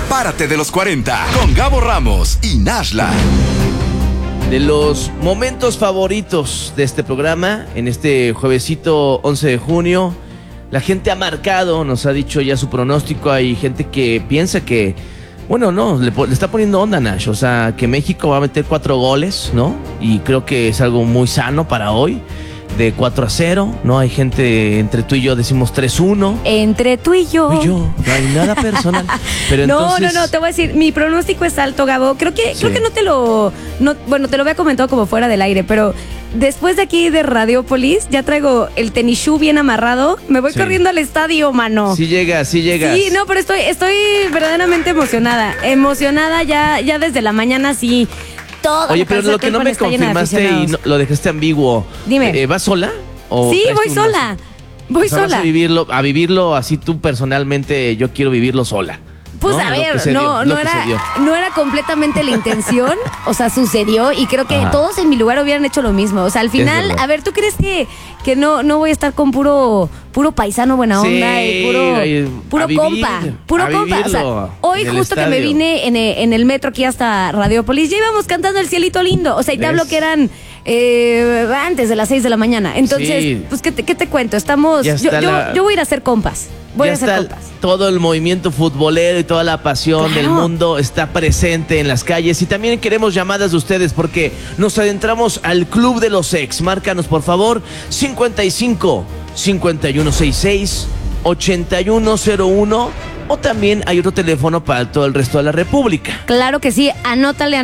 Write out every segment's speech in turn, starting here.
Párate de los 40 con Gabo Ramos y Nashla. De los momentos favoritos de este programa, en este juevesito 11 de junio, la gente ha marcado, nos ha dicho ya su pronóstico. Hay gente que piensa que, bueno, no, le está poniendo onda, Nash. O sea, que México va a meter 4 goles, ¿no? Y creo que es algo muy sano para hoy. De 4-0, ¿no? Hay gente, entre tú y yo decimos 3-1. Entre tú y yo. No hay nada personal. Pero entonces... No, te voy a decir, mi pronóstico es alto, Gabo. Creo que no te lo... bueno, te lo había comentado como fuera del aire, pero después de aquí de Radiopolis, ya traigo el tenis shoe bien amarrado. Me voy corriendo al estadio, mano. Sí llegas. Sí, no, pero estoy verdaderamente emocionada. Emocionada ya desde la mañana, sí. Oye, pero lo que no me confirmaste y lo dejaste ambiguo. Dime. ¿Vas sola? Sí, voy sola. Voy sola. Vas a vivirlo así tú personalmente. Yo quiero vivirlo sola. Pues a ver, no era completamente la intención, o sea, sucedió y creo que todos en mi lugar hubieran hecho lo mismo. O sea, al final, a ver, ¿tú crees que no voy a estar con puro paisano buena onda y puro compa? Puro compa. O sea, hoy justo que me vine en el metro aquí hasta Radiopolis, ya íbamos cantando El Cielito Lindo. O sea, y te hablo que eran antes de las 6 de la mañana. Entonces, pues, ¿qué te cuento? Estamos. Yo voy a ir a hacer compas. Todo el movimiento futbolero y toda la pasión del mundo está presente en las calles. Y también queremos llamadas de ustedes porque nos adentramos al Club de los Ex. Márcanos, por favor, 55 5166 8101. O también hay otro teléfono para todo el resto de la República. Claro que sí, anótale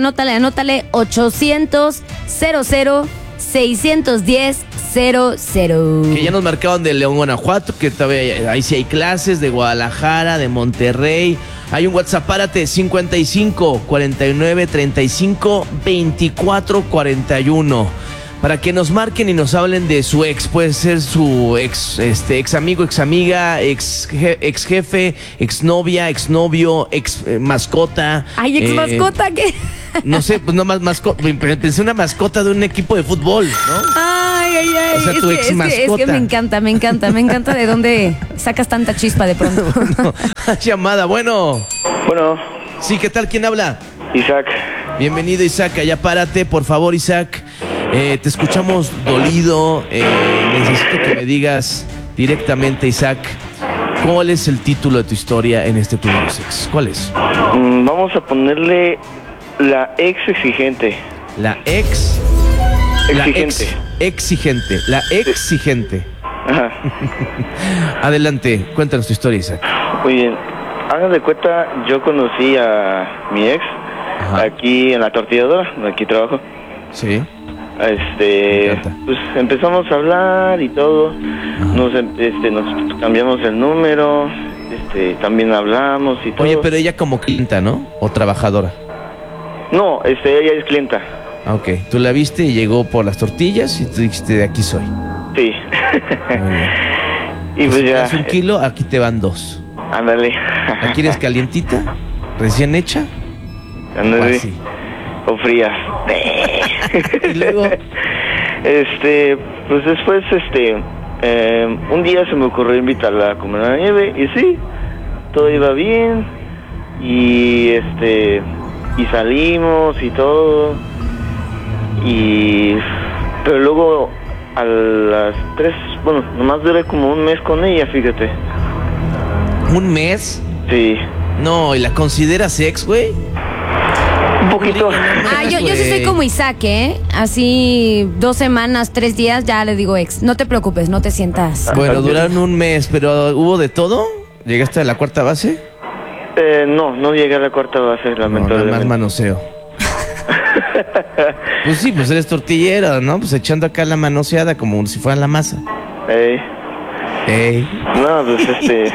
800 00 610 00. Que ya nos marcaban de León, Guanajuato, que todavía ahí sí hay clases, de Guadalajara, de Monterrey. Hay un WhatsApp, párate, 55 49 35 24 41. Para que nos marquen y nos hablen de su ex. Puede ser su ex amigo, ex amiga, ex jefe, ex novia, ex novio, ex mascota. Ay, ex mascota, ¿qué? No sé, pues no más mascota. Pensé una mascota de un equipo de fútbol, ¿no? Ay. O sea, tu ex mascota. Es que me encanta de dónde sacas tanta chispa de pronto. Bueno, llamada, bueno. Bueno. Sí, ¿qué tal? ¿Quién habla? Isaac. Bienvenido, Isaac. Allá párate, por favor, Isaac. Te escuchamos dolido. Necesito que me digas directamente, Isaac, ¿cuál es el título de tu historia en este Club de los Ex? ¿Cuál es? Vamos a ponerle la ex exigente. La ex exigente. La exigente. Ajá. Adelante, cuéntanos tu historia, Isaac. Muy bien. Hagan de cuenta, yo conocí a mi ex aquí en la tortilladora, aquí trabajo. Sí. Pues empezamos a hablar y todo. Nos cambiamos el número, también hablamos y todo. Oye, pero ella como clienta, ¿no? ¿O trabajadora? No, ella es clienta. Ah, ok. Tú la viste y llegó por las tortillas y tú dijiste, de aquí soy. Sí. Y pues ya. Si das 1 kilo, aquí te van 2. Ándale. ¿La quieres calientita? ¿Recién hecha? Ándale. O frías. Y luego pues después un día se me ocurrió invitarla a comer a la nieve y sí, todo iba bien y y salimos y todo pero luego a las 3, bueno, nomás duré como 1 mes con ella, fíjate. ¿1 mes? Sí. No, ¿y la consideras ex, güey? Un poquito. Yo sí soy como Isaac, así 2 semanas, 3 días, ya le digo ex. No te preocupes, no te sientas. Bueno, duraron 1 mes, pero ¿hubo de todo? ¿Llegaste a la 4ª base? No llegué a la 4ª base, lamentablemente. No, nada más manoseo. Pues sí, pues eres tortillera, ¿no? Pues echando acá la manoseada como si fuera la masa. Ey. No, pues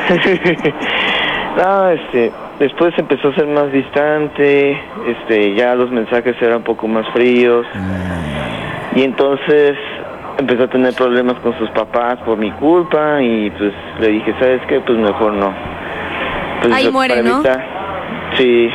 después empezó a ser más distante, ya los mensajes eran un poco más fríos. Y entonces empezó a tener problemas con sus papás por mi culpa y pues le dije, ¿sabes qué? Pues mejor no. Pues ahí muere, ¿no? Sí.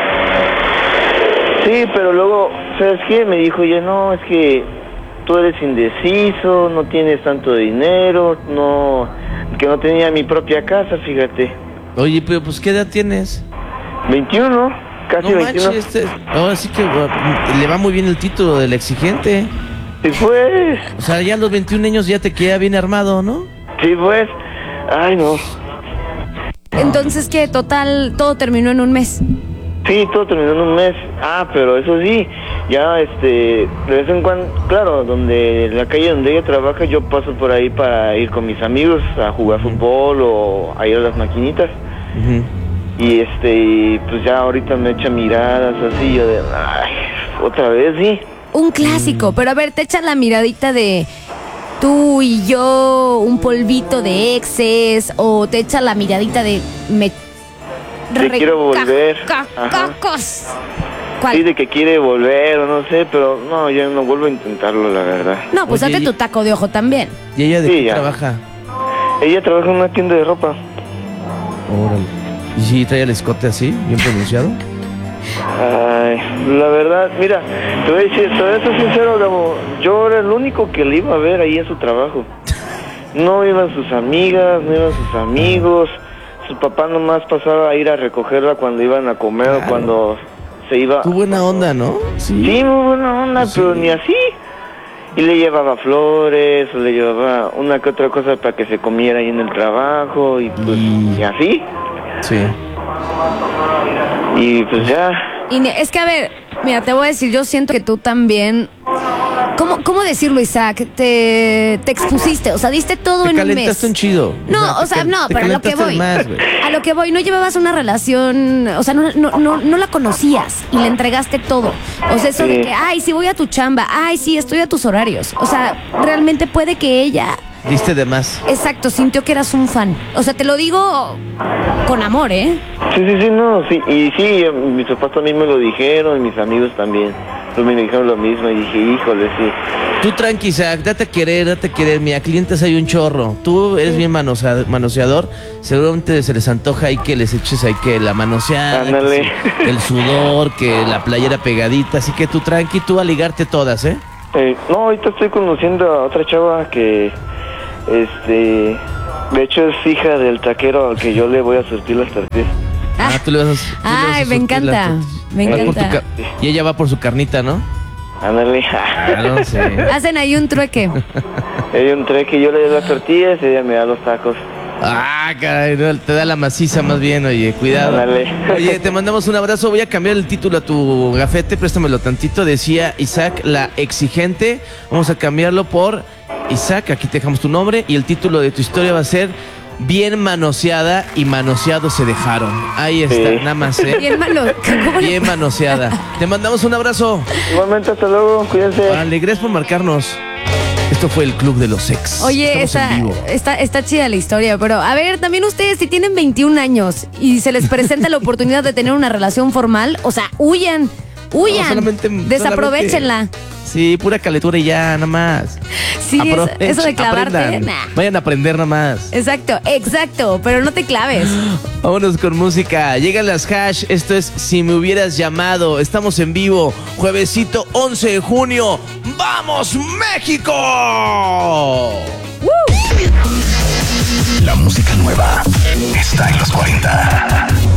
Sí, pero luego, ¿sabes qué? Me dijo, ya no, es que tú eres indeciso, no tienes tanto dinero, que no tenía mi propia casa, fíjate. Oye, pero pues ¿qué edad tienes? 21, casi No 21. manches, ahora sí que le va muy bien el título del exigente. Sí, pues. O sea, ya a los 21 años ya te queda bien armado, ¿no? Sí, pues. Ay, no. Entonces, ¿qué? Total, todo terminó en un mes. Sí, todo terminó en un mes. Pero eso sí, ya de vez en cuando, claro, la calle donde ella trabaja, yo paso por ahí para ir con mis amigos a jugar fútbol o a ir a las maquinitas. Y pues ya ahorita me echa miradas así, yo de, otra vez, sí. Un clásico, pero a ver, te echas la miradita de tú y yo, un polvito de exes, o te echas la miradita de te quiero volver. Cacos. ¿Cuál? Sí, de que quiere volver o no sé, pero no, ya no vuelvo a intentarlo, la verdad. No, pues Oye, hazte tu taco de ojo también. ¿Y ella de Sí, qué ya. trabaja? Ella trabaja en una tienda de ropa. Órale. ¿Y si trae el escote así, bien pronunciado? Ay, la verdad, mira, te voy a ser sincero, Gabo, yo era el único que le iba a ver ahí en su trabajo. No iban sus amigas, no iban sus amigos, su papá nomás pasaba a ir a recogerla cuando iban a comer o cuando se iba. Tu buena onda, ¿no? Sí, muy buena onda, pero ni así. Y le llevaba flores, o le llevaba una que otra cosa para que se comiera ahí en el trabajo, y pues, y así. Sí. Y pues ya. Y es que, a ver, mira, te voy a decir, yo siento que tú también... ¿Cómo decirlo, Isaac? Te expusiste, o sea, diste todo en un mes. Te calentaste un chido. No, o sea, no, pero a lo que voy. Más, a lo que voy, no llevabas una relación, o sea, no la conocías y le entregaste todo. O sea, eso de que, ay, sí voy a tu chamba, ay, sí, estoy a tus horarios. O sea, realmente puede que ella... Diste de más. Exacto, sintió que eras un fan. O sea, te lo digo con amor, ¿eh? Sí, no, sí, y sí, mis papás también me lo dijeron, y mis amigos también. Pues me dijeron lo mismo y dije, híjole, sí. Tú tranqui, Isaac, date a querer. Mira, clientes hay un chorro. Tú eres bien manoseador. Seguramente se les antoja ahí que les eches ahí que la manoseada. Ándale. Que el sudor, que la playera pegadita. Así que tú tranqui, tú a ligarte todas, ¿eh? No, ahorita estoy conociendo a otra chava que, de hecho es hija del taquero al que yo le voy a surtir las tortillas. Tú le vas a... Ay, me encanta. Me encanta. Y ella va por su carnita, ¿no? Ándale. Claro, sí. Hacen ahí un trueque. Ella un trueque, yo le doy las tortillas y ella me da los tacos. Caray, no, te da la maciza más bien, oye, cuidado. Ándale. Oye, te mandamos un abrazo. Voy a cambiar el título a tu gafete, préstamelo tantito. Decía Isaac, la exigente. Vamos a cambiarlo por Isaac, aquí te dejamos tu nombre. Y el título de tu historia va a ser Bien manoseada y manoseados se dejaron. Ahí está, nada más, ¿eh? Bien manoseada. Te mandamos un abrazo. Igualmente, hasta luego, cuídense. Vale, gracias por marcarnos. Esto fue el Club de los Ex. Oye, está chida la historia, pero a ver, también ustedes si tienen 21 años y se les presenta la oportunidad de tener una relación formal, o sea, huyan, desaprovechenla. Sí, pura calentura y ya, nada más. Sí, eso de clavarte. Vayan a aprender nada más. Exacto, pero no te claves. Vámonos con música. Llegan las hash. Esto es Si Me Hubieras Llamado. Estamos en vivo. Juevesito 11 de junio. ¡Vamos, México! La música nueva está en los 40.